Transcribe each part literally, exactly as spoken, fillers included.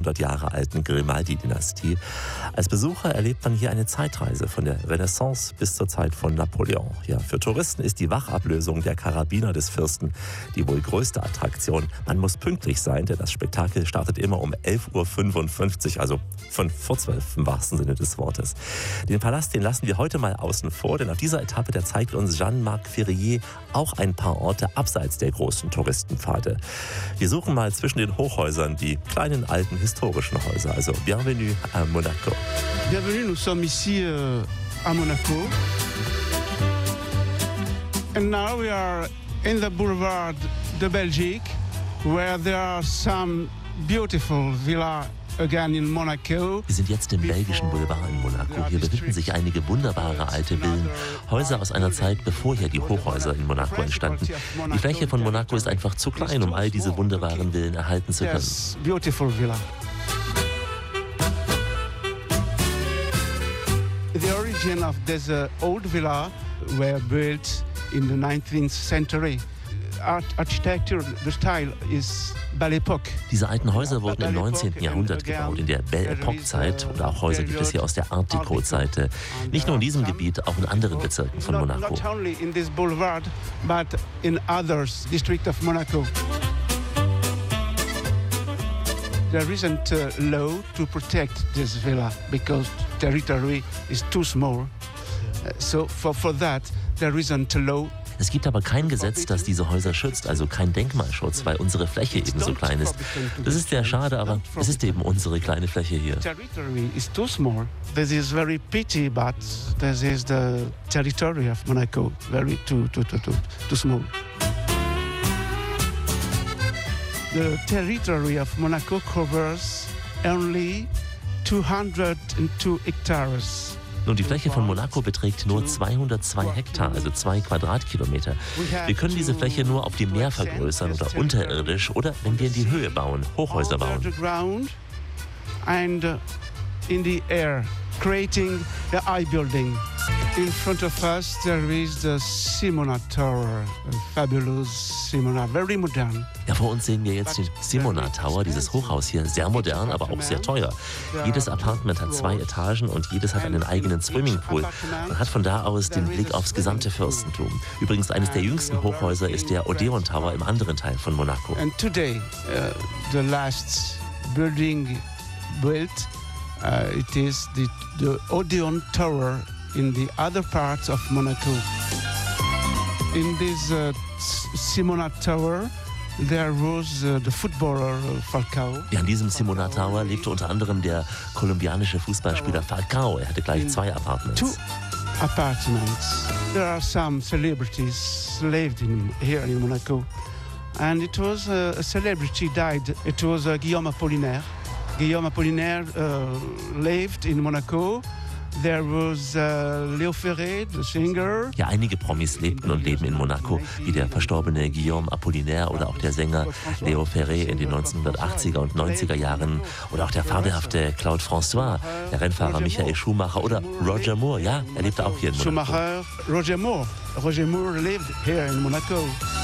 vierhundert Jahre alten Grimaldi-Dynastie. Als Besucher erlebt man hier eine Zeitreise von der Renaissance bis zur Zeit von Napoleon. Ja, für Touristen ist die Wachablösung der Karabiner des Fürsten die wohl größte Attraktion. Man muss pünktlich sein, denn das Spektakel startet immer um elf Uhr fünfundfünfzig, also fünf vor zwölf im wahrsten Sinne des Wortes. Den Palast, den lassen wir heute mal außen vor, denn auf dieser Etappe, da zeigt uns Jean-Marc Ferrier auch ein paar Orte abseits der großen Touristenpfade. Wir suchen mal zwischen den Hochhäusern die kleinen, alten, historischen Häuser. Also, bienvenue à Monaco. Bienvenue, nous sommes ici euh, à Monaco. And now we are in the Boulevard de Belgique, where there are some beautiful villas. Wir sind jetzt im belgischen Boulevard in Monaco. Hier befinden sich einige wunderbare alte Villen, Häuser aus einer Zeit, bevor hier die Hochhäuser in Monaco entstanden. Die Fläche von Monaco ist einfach zu klein, um all diese wunderbaren Villen erhalten zu können. The origin of this uh, old villa were built in the nineteenth century. Art, architecture, the style is Belle Époque. Diese alten Häuser wurden im neunzehnten Jahrhundert gebaut, in der Belle Époque-Zeit. Und auch Häuser gibt es hier aus der Art Deco-Zeit. Nicht nur in diesem Gebiet, auch in anderen Bezirken von Monaco. Not only in this boulevard, but in others district of Monaco. There isn't a law to protect this villa because territory is too small. So for, for that, there isn't a law. Es gibt aber kein Gesetz, das diese Häuser schützt, also kein Denkmalschutz, weil unsere Fläche eben so klein ist. Das ist sehr schade, aber es ist eben unsere kleine Fläche hier. Territory is too small. This is very pity, but this is the territory of Monaco, very too too too too, too small. The territory of Monaco covers only two hundred two hectares. Nun, die Fläche von Monaco beträgt nur zweihundertzwei Hektar, also zwei Quadratkilometer. Wir können diese Fläche nur auf dem Meer vergrößern oder unterirdisch oder wenn wir in die Höhe bauen, Hochhäuser bauen. And in the air, creating a high building. In front of us there is the Simona Tower, a fabulous Simona, very modern. Ja, vor uns sehen wir jetzt den Simona Tower, dieses Hochhaus hier, sehr modern, aber auch sehr teuer. Jedes Apartment hat zwei Etagen und jedes hat einen eigenen Swimmingpool. Man hat von da aus den Blick aufs gesamte Fürstentum. Übrigens, eines der jüngsten Hochhäuser ist der Odeon Tower im anderen Teil von Monaco. And today, uh, the last building built, uh, it is the, the Odeon Tower in the other parts of Monaco. In this uh, Simona Tower, there was uh, the footballer Falcao. Ja, an diesem Simona Tower lebte unter anderem der kolumbianische Fußballspieler Falcao. Er hatte gleich zwei Apartments. Two apartments. There are some celebrities lived in, here in Monaco. And it was uh, a celebrity died. It was uh, Guillaume Apollinaire. Guillaume Apollinaire uh, lived in Monaco. There was uh, Léo Ferré, the singer. Ja, einige Promis lebten und leben in Monaco, wie der verstorbene Guillaume Apollinaire oder auch der Sänger Léo Ferré in den neunzehnhundertachtziger und neunziger Jahren oder auch der fabelhafte Claude François, der Rennfahrer Michael Schumacher oder Roger Moore, ja, er lebte auch hier in Monaco. Schumacher, Roger Moore. Roger Moore lived here in Monaco.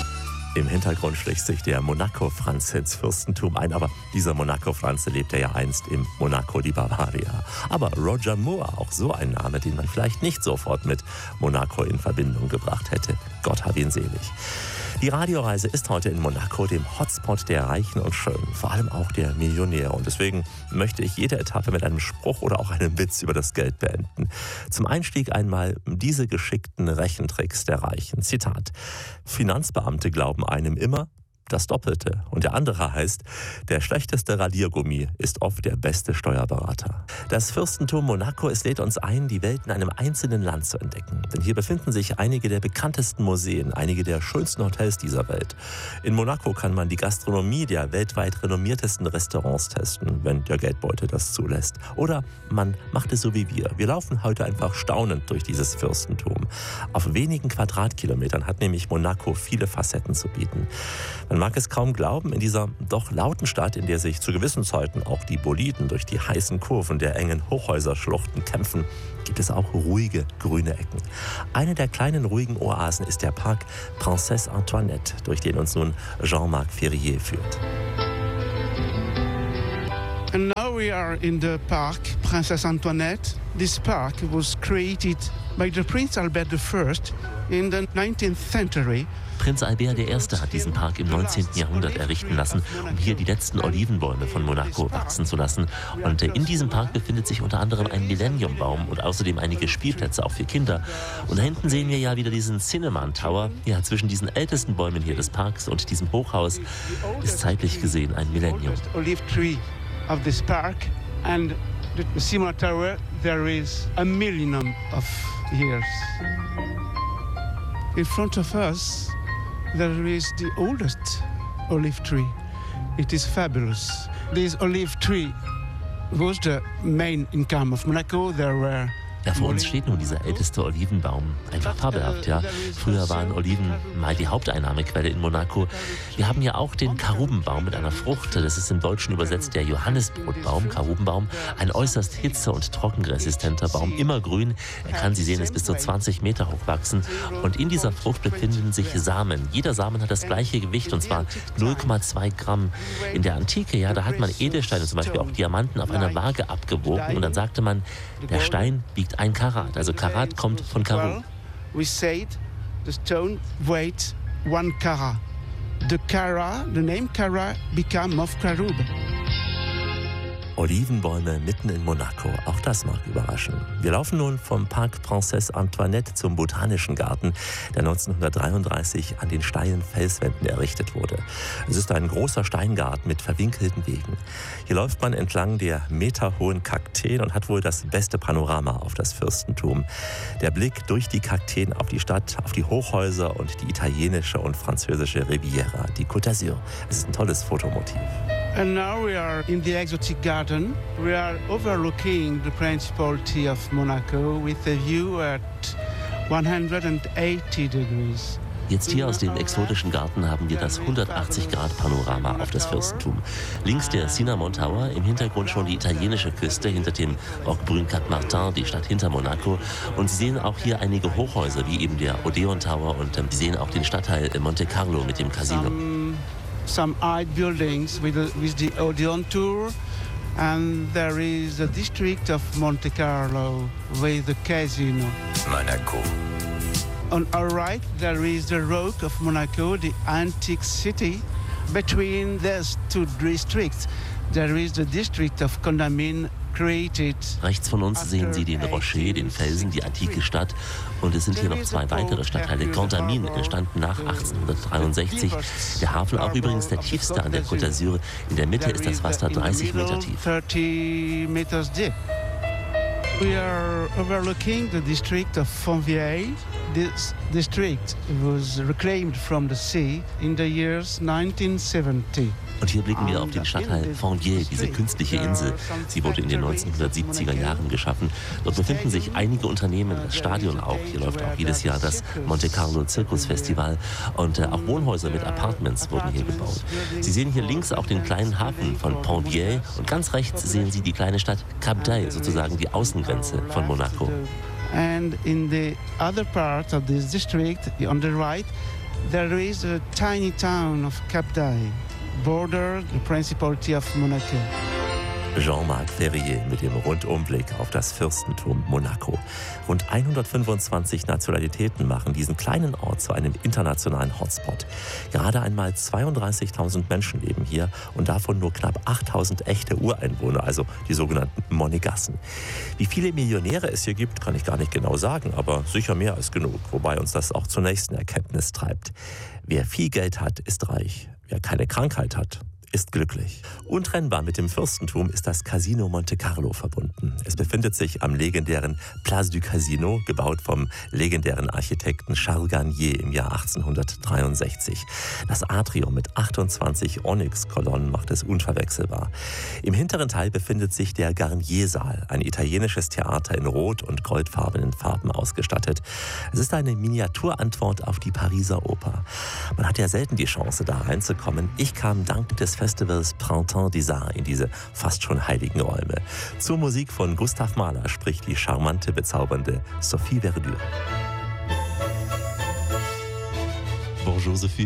Im Hintergrund schlägt sich der Monaco-Franz ins Fürstentum ein, aber dieser Monaco-Franz lebte ja einst im Monaco di Bavaria. Aber Roger Moore, auch so ein Name, den man vielleicht nicht sofort mit Monaco in Verbindung gebracht hätte. Gott hab ihn selig. Die Radioreise ist heute in Monaco, dem Hotspot der Reichen und Schönen, vor allem auch der Millionäre. Und deswegen möchte ich jede Etappe mit einem Spruch oder auch einem Witz über das Geld beenden. Zum Einstieg einmal diese geschickten Rechentricks der Reichen. Zitat: Finanzbeamte glauben einem immer das Doppelte. Und der andere heißt, der schlechteste Radiergummi ist oft der beste Steuerberater. Das Fürstentum Monaco, es lädt uns ein, die Welt in einem einzelnen Land zu entdecken. Denn hier befinden sich einige der bekanntesten Museen, einige der schönsten Hotels dieser Welt. In Monaco kann man die Gastronomie der weltweit renommiertesten Restaurants testen, wenn der Geldbeutel das zulässt. Oder man macht es so wie wir. Wir laufen heute einfach staunend durch dieses Fürstentum. Auf wenigen Quadratkilometern hat nämlich Monaco viele Facetten zu bieten. Man mag es kaum glauben, in dieser doch lauten Stadt, in der sich zu gewissen Zeiten auch die Boliden durch die heißen Kurven der engen Hochhäuserschluchten kämpfen, gibt es auch ruhige grüne Ecken. Eine der kleinen ruhigen Oasen ist der Park Princesse Antoinette, durch den uns nun Jean-Marc Ferrier führt. And now we are in the park, Princess Antoinette. This park was created by the Prince Albert the First in the nineteenth century. Prinz Albert der Erste hat diesen Park im neunzehnten Jahrhundert errichten lassen, um hier die letzten Olivenbäume von Monaco wachsen zu lassen. Und in diesem Park befindet sich unter anderem ein Millenniumbaum und außerdem einige Spielplätze auch für Kinder. Und da hinten sehen wir ja wieder diesen Cinnamon Tower. Ja, zwischen diesen ältesten Bäumen hier des Parks und diesem Hochhaus ist zeitlich gesehen ein Millennium. Olive tree of this park and the Cinnamon Tower, there is a millennium of years. In front of us, there is the oldest olive tree. It is fabulous. This olive tree was the main income of Monaco. There were Ja, vor uns steht nun dieser älteste Olivenbaum. Einfach fabelhaft, ja. Früher waren Oliven mal die Haupteinnahmequelle in Monaco. Wir haben ja auch den Karubenbaum mit einer Frucht. Das ist im Deutschen übersetzt der Johannisbrotbaum, Karubenbaum. Ein äußerst hitze- und trockenresistenter Baum, immer grün. Er kann, Sie sehen es, bis zu zwanzig Meter hoch wachsen. Und in dieser Frucht befinden sich Samen. Jeder Samen hat das gleiche Gewicht, und zwar null Komma zwei Gramm. In der Antike, ja, da hat man Edelsteine, zum Beispiel auch Diamanten, auf einer Waage abgewogen. Und dann sagte man, der Stein wiegt ein Karat. Also Karat kommt von Karun. We said the stone weighs one carat. The carat, the name carat, became of Karub. Olivenbäume mitten in Monaco, auch das mag überraschen. Wir laufen nun vom Park Princess Antoinette zum Botanischen Garten, der neunzehnhundertdreiunddreißig an den steilen Felswänden errichtet wurde. Es ist ein großer Steingarten mit verwinkelten Wegen. Hier läuft man entlang der meterhohen Kakteen und hat wohl das beste Panorama auf das Fürstentum. Der Blick durch die Kakteen auf die Stadt, auf die Hochhäuser und die italienische und französische Riviera, die Côte d'Azur. Es ist ein tolles Fotomotiv. And now we are in the exotic garden. We are overlooking the Principality of Monaco with a view at one hundred eighty degrees. Jetzt hier aus dem exotischen Garten haben wir das hundertachtzig Grad Panorama auf das Fürstentum. Links der Cinnamon Tower, im Hintergrund schon die italienische Küste, hinter dem Roquebrune Cap Martin, die Stadt hinter Monaco. Und Sie sehen auch hier einige Hochhäuser, wie eben der Odeon Tower, und ähm, Sie sehen auch den Stadtteil Monte Carlo mit dem Casino. Some, some high buildings with, the, with the Odeon Tour, and there is the district of Monte Carlo with the casino. Monaco. On our right, there is the Rock of Monaco, the antique city. Between these two districts, there is the district of Condamine, created. Rechts von uns sehen Sie den Rocher, den Felsen, die antike Stadt. Und es sind hier noch zwei weitere Stadtteile. Condamine entstanden nach achtzehnhundertdreiundsechzig. Der Hafen auch übrigens der tiefste an der Côte d'Azur. In der Mitte ist das Wasser dreißig Meter tief. thirty meters deep. We are overlooking the district of Fontvieille. This district was reclaimed from the sea in the years nineteen seventy. Und hier blicken wir auf den Stadtteil Fontvieille, diese künstliche Insel. Sie wurde in den neunzehnhundertsiebziger Jahren geschaffen. Dort befinden sich einige Unternehmen, das Stadion auch. Hier läuft auch jedes Jahr das Monte Carlo Circus Festival. Und äh, auch Wohnhäuser mit Apartments wurden hier gebaut. Sie sehen hier links auch den kleinen Hafen von Fontvieille. Und ganz rechts sehen Sie die kleine Stadt Cap d'Aille, sozusagen die Außengrenze von Monaco. And in the other part of this district, on the right, there is a tiny town of Cap d'Aille, border the Principality of Monaco. Jean-Marc Ferrier mit dem Rundumblick auf das Fürstentum Monaco. Rund hundertfünfundzwanzig Nationalitäten machen diesen kleinen Ort zu einem internationalen Hotspot. Gerade einmal zweiunddreißigtausend Menschen leben hier und davon nur knapp achttausend echte Ureinwohner, also die sogenannten Monegassen. Wie viele Millionäre es hier gibt, kann ich gar nicht genau sagen, aber sicher mehr als genug, wobei uns das auch zur nächsten Erkenntnis treibt. Wer viel Geld hat, ist reich. Wer keine Krankheit hat, ist glücklich. Untrennbar mit dem Fürstentum ist das Casino Monte Carlo verbunden. Es befindet sich am legendären Place du Casino, gebaut vom legendären Architekten Charles Garnier im Jahr achtzehnhundertdreiundsechzig. Das Atrium mit achtundzwanzig Onyx-Kolonnen macht es unverwechselbar. Im hinteren Teil befindet sich der Garnier-Saal, ein italienisches Theater in rot- und goldfarbenen Farben ausgestattet. Es ist eine Miniaturantwort auf die Pariser Oper. Man hat ja selten die Chance, da reinzukommen. Ich kam dank des Festivals Printemps des Arts in diese fast schon heiligen Räume. Zur Musik von Gustav Mahler spricht die charmante, bezaubernde Sophie Verdure. Bonjour Sophie.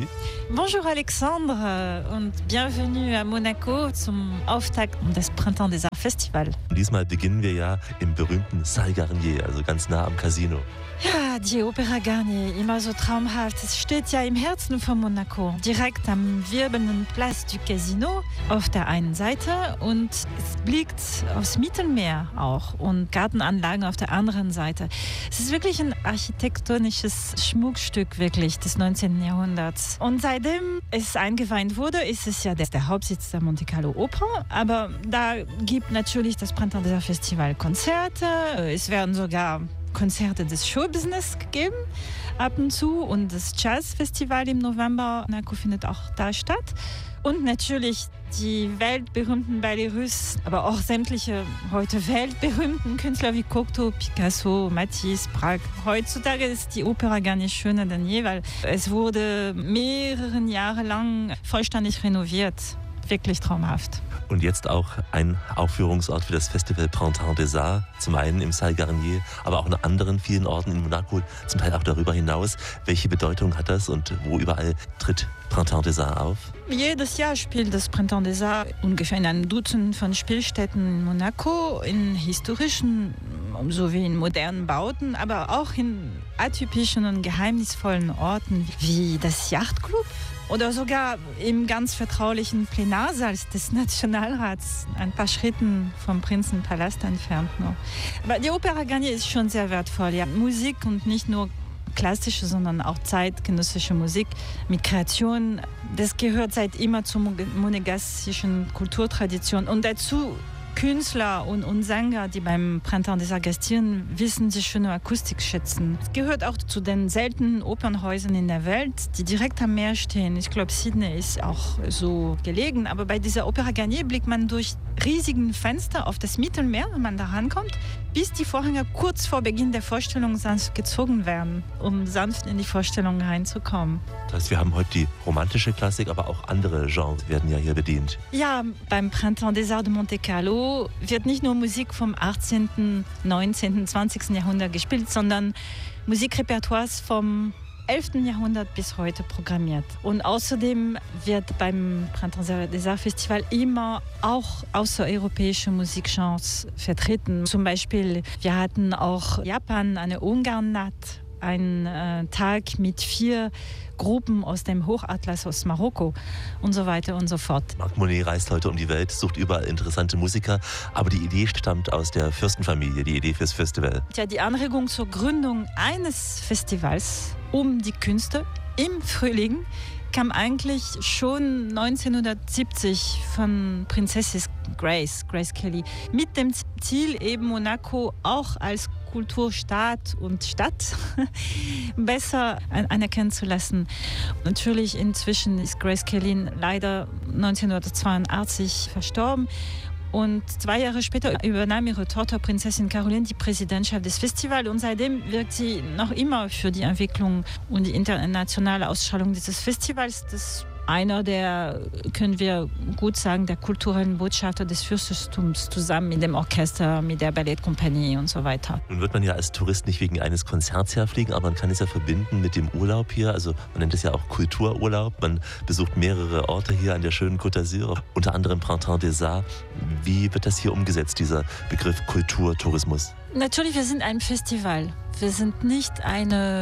Bonjour Alexandre und bienvenue à Monaco zum Auftakt des Printemps des Arts Festival. Diesmal beginnen wir ja im berühmten Salle Garnier, also ganz nah am Casino. Ja, die Opera Garnier, immer so traumhaft. Es steht ja im Herzen von Monaco, direkt am wirbelnden Place du Casino auf der einen Seite und es blickt aufs Mittelmeer auch und Gartenanlagen auf der anderen Seite. Es ist wirklich ein architektonisches Schmuckstück wirklich des neunzehnten Jahrhunderts. Und seitdem es eingeweiht wurde, ist es ja der Hauptsitz der Monte Carlo Oper, aber da gibt natürlich das Printemps des Arts Festival Konzerte, es werden sogar Konzerte des Showbusiness gegeben, ab und zu. Und das Jazzfestival im November Monaco findet auch da statt. Und natürlich die weltberühmten Ballets, aber auch sämtliche heute weltberühmten Künstler wie Cocteau, Picasso, Matisse, Braque. Heutzutage ist die Opera gar nicht schöner denn je, weil es wurde mehrere Jahre lang vollständig renoviert. Wirklich traumhaft. Und jetzt auch ein Aufführungsort für das Festival Printemps des Arts. Zum einen im Salle Garnier, aber auch an anderen vielen Orten in Monaco, zum Teil auch darüber hinaus. Welche Bedeutung hat das und wo überall tritt Printemps des Arts auf? Jedes Jahr spielt das Printemps des Arts ungefähr in einem Dutzend von Spielstätten in Monaco, in historischen sowie in modernen Bauten, aber auch in atypischen und geheimnisvollen Orten wie das Yachtclub oder sogar im ganz vertraulichen Plenarsaal des Nationalrats, ein paar Schritten vom Prinzenpalast entfernt nur. Aber die Opera Garnier ist schon sehr wertvoll. Ja, Musik und nicht nur klassische, sondern auch zeitgenössische Musik mit Kreation. Das gehört seit immer zur monegassischen Kulturtradition. Und dazu Künstler und, und Sänger, die beim Printemps des Arts gastieren, wissen die schöne Akustik schätzen. Es gehört auch zu den seltenen Opernhäusern in der Welt, die direkt am Meer stehen. Ich glaube, Sydney ist auch so gelegen. Aber bei dieser Opera Garnier blickt man durch riesigen Fenster auf das Mittelmeer, wenn man da rankommt, bis die Vorhänge kurz vor Beginn der Vorstellung sanft gezogen werden, um sanft in die Vorstellung reinzukommen. Das heißt, wir haben heute die romantische Klassik, aber auch andere Genres werden ja hier bedient. Ja, beim Printemps des Arts de Monte Carlo wird nicht nur Musik vom achtzehnten, neunzehnten, zwanzigsten Jahrhundert gespielt, sondern Musikrepertoires vom elften Jahrhundert bis heute programmiert. Und außerdem wird beim Printemps des Arts Festival immer auch außereuropäische Musikgenres vertreten. Zum Beispiel, wir hatten auch Japan, eine Ungarn-Nacht, ein äh, Tag mit vier Gruppen aus dem Hochatlas aus Marokko und so weiter und so fort. Marc Monet reist heute um die Welt, sucht überall interessante Musiker, aber die Idee stammt aus der Fürstenfamilie, die Idee fürs Festival. Ja, die Anregung zur Gründung eines Festivals um die Künste im Frühling kam eigentlich schon neunzehnhundertsiebzig von Prinzessin Grace, Grace Kelly, mit dem Ziel, eben Monaco auch als Kulturstaat und Stadt besser anerkennen zu lassen. Natürlich inzwischen ist Grace Kelly leider neunzehnhundertzweiundachtzig verstorben. Und zwei Jahre später übernahm ihre Tochter Prinzessin Caroline die Präsidentschaft des Festivals und seitdem wirkt sie noch immer für die Entwicklung und die internationale Ausstrahlung dieses Festivals. Das einer der, können wir gut sagen, der kulturellen Botschafter des Fürstentums zusammen mit dem Orchester, mit der Ballettkompanie und so weiter. Nun wird man ja als Tourist nicht wegen eines Konzerts herfliegen, aber man kann es ja verbinden mit dem Urlaub hier. Also man nennt es ja auch Kultururlaub. Man besucht mehrere Orte hier an der schönen Côte d'Azur, unter anderem Printemps des Arts. Wie wird das hier umgesetzt, dieser Begriff Kulturtourismus? Natürlich, wir sind ein Festival. Wir sind nicht eine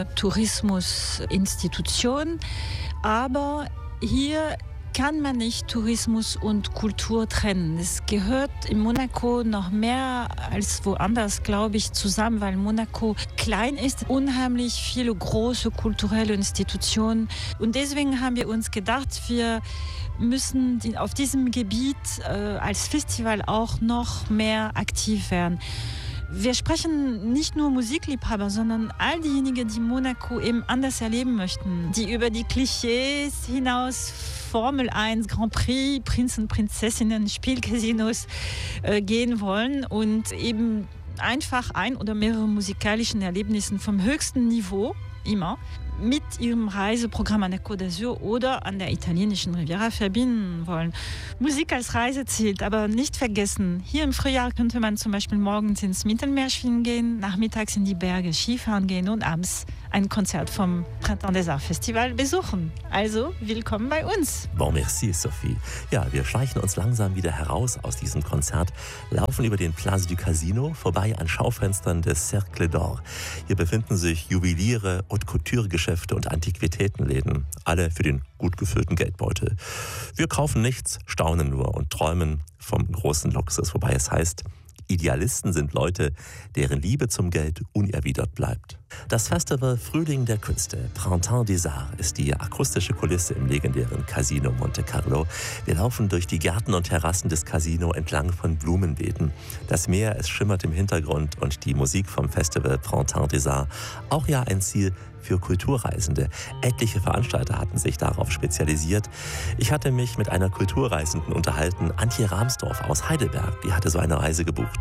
Tourismusinstitution, aber hier kann man nicht Tourismus und Kultur trennen. Es gehört in Monaco noch mehr als woanders, glaube ich, zusammen, weil Monaco klein ist, unheimlich viele große kulturelle Institutionen. Und deswegen haben wir uns gedacht, wir müssen auf diesem Gebiet äh, als Festival auch noch mehr aktiv werden. Wir sprechen nicht nur Musikliebhaber, sondern all diejenigen, die Monaco eben anders erleben möchten, die über die Klischees hinaus Formel eins, Grand Prix, Prinzen, Prinzessinnen, Spielcasinos äh, gehen wollen und eben einfach ein oder mehrere musikalischen Erlebnissen vom höchsten Niveau immer mit ihrem Reiseprogramm an der Côte d'Azur oder an der italienischen Riviera verbinden wollen. Musik als Reiseziel, aber nicht vergessen, hier im Frühjahr könnte man zum Beispiel morgens ins Mittelmeer schwimmen gehen, nachmittags in die Berge Skifahren gehen und abends ein Konzert vom Printemps des Arts Festival besuchen. Also, willkommen bei uns. Bon, merci, Sophie. Ja, wir schleichen uns langsam wieder heraus aus diesem Konzert, laufen über den Place du Casino, vorbei an Schaufenstern des Cercle d'Or. Hier befinden sich Juweliere, Haute-Couture-Geschäfte und Antiquitätenläden, alle für den gut gefüllten Geldbeutel. Wir kaufen nichts, staunen nur und träumen vom großen Luxus, wobei es heißt, Idealisten sind Leute, deren Liebe zum Geld unerwidert bleibt. Das Festival Frühling der Künste, Printemps des Arts, ist die akustische Kulisse im legendären Casino Monte Carlo. Wir laufen durch die Gärten und Terrassen des Casino entlang von Blumenbeeten. Das Meer, es schimmert im Hintergrund und die Musik vom Festival Printemps des Arts, auch ja ein Ziel für Kulturreisende. Etliche Veranstalter hatten sich darauf spezialisiert. Ich hatte mich mit einer Kulturreisenden unterhalten, Antje Rahmsdorf aus Heidelberg. Die hatte so eine Reise gebucht.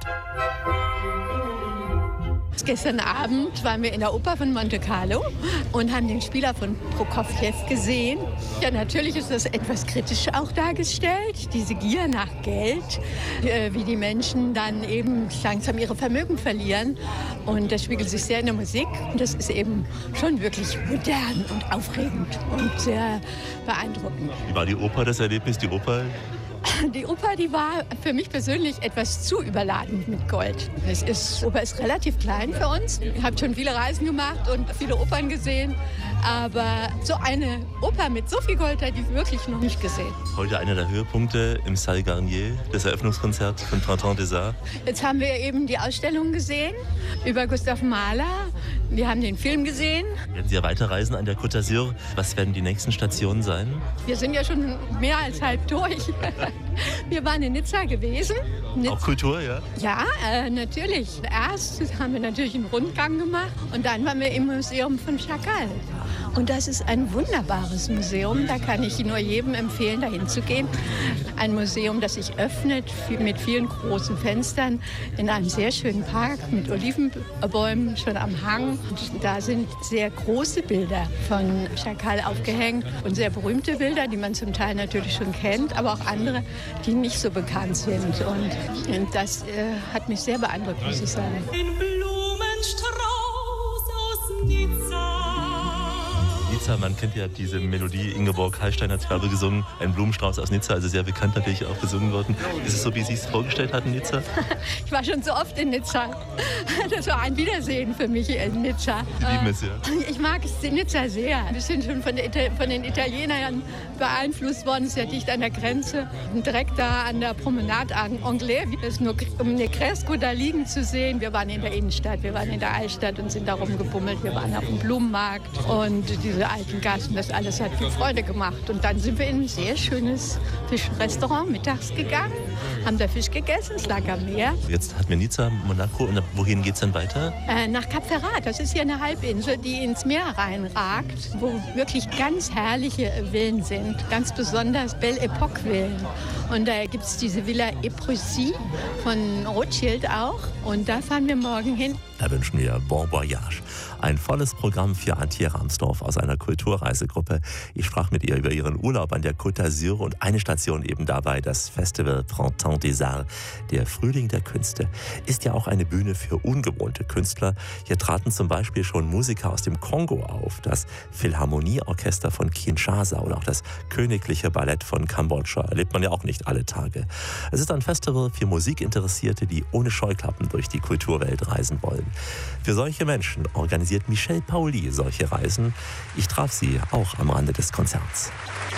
Gestern Abend waren wir in der Oper von Monte Carlo und haben den Spieler von Prokofjew gesehen. Ja, natürlich ist das etwas kritisch auch dargestellt, diese Gier nach Geld, äh, wie die Menschen dann eben langsam ihre Vermögen verlieren. Und das spiegelt sich sehr in der Musik. Und das ist eben schon wirklich modern und aufregend und sehr beeindruckend. Wie war die Oper, das Erlebnis, die Oper? Die Oper, die war für mich persönlich etwas zu überladen mit Gold. Es ist, die Oper ist relativ klein für uns. Ich habe schon viele Reisen gemacht und viele Opern gesehen. Aber so eine Oper mit so viel Gold habe ich wirklich noch nicht gesehen. Heute einer der Höhepunkte im Salle Garnier, das Eröffnungskonzert von Printemps des Arts. Jetzt haben wir eben die Ausstellung gesehen über Gustav Mahler. Wir haben den Film gesehen. Werden Sie ja weiterreisen an der Côte d'Azur? Was werden die nächsten Stationen sein? Wir sind ja schon mehr als halb durch. Wir waren in Nizza gewesen. Nizza. Auch Kultur, ja? Ja, äh, natürlich. Erst haben wir natürlich einen Rundgang gemacht und dann waren wir im Museum von Chagall. Und das ist ein wunderbares Museum. Da kann ich nur jedem empfehlen, dahin zu gehen. Ein Museum, das sich öffnet mit vielen großen Fenstern in einem sehr schönen Park mit Olivenbäumen schon am Hang. Und da sind sehr große Bilder von Chagall aufgehängt und sehr berühmte Bilder, die man zum Teil natürlich schon kennt, aber auch andere, die nicht so bekannt sind. Und, und das äh, hat mich sehr beeindruckt, muss ich sagen. Ein Blumenstrauß aus Nizza. Nizza, man kennt ja diese Melodie, Ingeborg Hallstein hat es Werbe gesungen, ein Blumenstrauß aus Nizza, also sehr bekannt natürlich auch gesungen worden. Ist es so, wie Sie es vorgestellt hatten, Nizza? Ich war schon so oft in Nizza. Das war ein Wiedersehen für mich in Nizza. Sie lieben es, ja? Ich mag Nizza sehr. Wir sind schon von, der, von den Italienern beeinflusst worden, es ist ja dicht an der Grenze. Und direkt da an der Promenade Anglais, es ist nur um Negresco da liegen zu sehen. Wir waren in der Innenstadt, wir waren in der Altstadt und sind da rumgebummelt. Wir waren auf dem Blumenmarkt und diese alten Gassen, das alles hat viel Freude gemacht. Und dann sind wir in ein sehr schönes Fischrestaurant mittags gegangen, haben da Fisch gegessen, es lag am Meer. Jetzt hatten wir Nizza, Monaco und wohin geht es dann weiter? Äh, nach Cap Ferrat, das ist hier eine Halbinsel, die ins Meer reinragt, wo wirklich ganz herrliche Villen sind, ganz besonders Belle Epoque Villen. Und da gibt es diese Villa Épreussy von Rothschild auch und da fahren wir morgen hin. Da wünschen wir Bon Voyage. Ein volles Programm für Antje Rahmsdorf aus einer Kulturreisegruppe. Ich sprach mit ihr über ihren Urlaub an der Côte d'Azur und eine Station eben dabei, das Festival Printemps des Arts, der Frühling der Künste. Ist ja auch eine Bühne für ungewohnte Künstler. Hier traten zum Beispiel schon Musiker aus dem Kongo auf, das Philharmonieorchester von Kinshasa oder auch das Königliche Ballett von Kambodscha. Erlebt man ja auch nicht alle Tage. Es ist ein Festival für Musikinteressierte, die ohne Scheuklappen durch die Kulturwelt reisen wollen. Für solche Menschen organisiert Michel Pauli solche Reisen. Ich traf sie auch am Rande des Konzerts.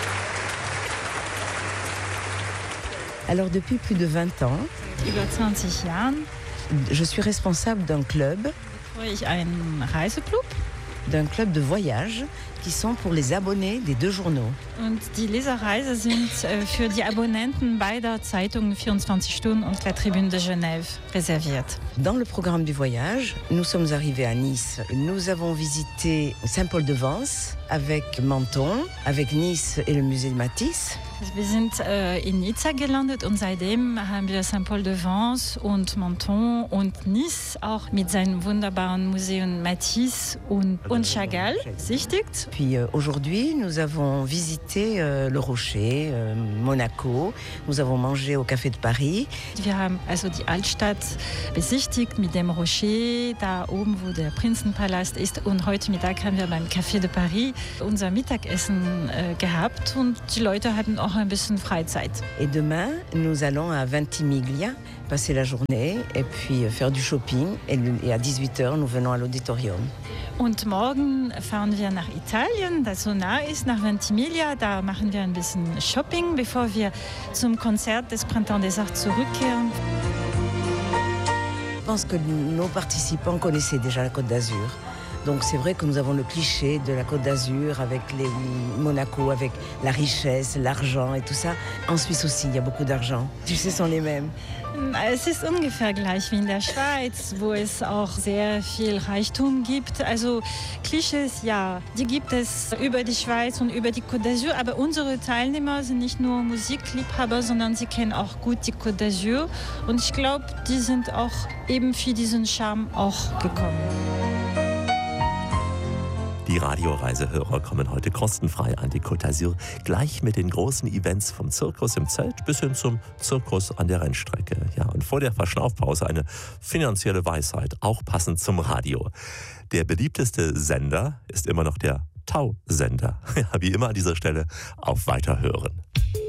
Alors depuis plus de vingt ans, Über zwanzig Jahren je suis responsable d'un club, betreue ich einen Reiseklub, d'un club de voyage qui sont pour les abonnés des deux journaux. Und die Leserreise sind äh, für die Abonnenten beider Zeitungen vierundzwanzig Stunden und la Tribune de Genève reserviert. Dans le programme du voyage, nous sommes arrivés à Nice. Nous avons visité Saint-Paul-de-Vence avec Menton, avec Nice et le musée de Matisse. Also wir sind äh, in Nizza gelandet und seitdem haben wir Saint-Paul-de-Vence und Menton und Nice auch mit seinem wunderbaren Museum Matisse und, und Chagall besichtigt. Puis euh, aujourd'hui, nous avons visité euh, le Rocher, euh, Monaco. Nous avons mangé au Café de Paris. Wir haben also die Altstadt besichtigt mit dem Rocher, da oben, wo der Prinzenpalast ist. Und heute Mittag haben wir beim Café de Paris unser Mittagessen äh, gehabt und die Leute hatten auch ein bisschen Freizeit. Et demain, nous allons à Ventimiglia, passer la journée et puis faire du shopping. Et, et à dix-huit heures, nous venons à l'auditorium. Und morgen fahren wir nach Italien, das so nah ist, nach Ventimiglia. Da machen wir ein bisschen Shopping, bevor wir zum Konzert des Printemps des Arts zurückkehren. Je pense que nos participants connaissaient déjà la Côte d'Azur. Donc c'est vrai que nous avons le cliché de la Côte d'Azur avec les Monaco, avec la richesse, l'argent et tout ça. En Suisse aussi, il y a beaucoup d'argent. Tu sais, ce sont les mêmes. Es ist ungefähr gleich wie in der Schweiz, wo es auch sehr viel Reichtum gibt. Also Klischees, ja, die gibt es über die Schweiz und über die Côte d'Azur. Aber unsere Teilnehmer sind nicht nur Musikliebhaber, sondern sie kennen auch gut die Côte d'Azur. Und ich glaube, die sind auch eben für diesen Charme auch gekommen. Die Radioreisehörer kommen heute kostenfrei an die Côte d'Azur, gleich mit den großen Events vom Zirkus im Zelt bis hin zum Zirkus an der Rennstrecke. Ja, und vor der Verschnaufpause eine finanzielle Weisheit, auch passend zum Radio. Der beliebteste Sender ist immer noch der Tau-Sender. Ja, wie immer an dieser Stelle auf Weiterhören.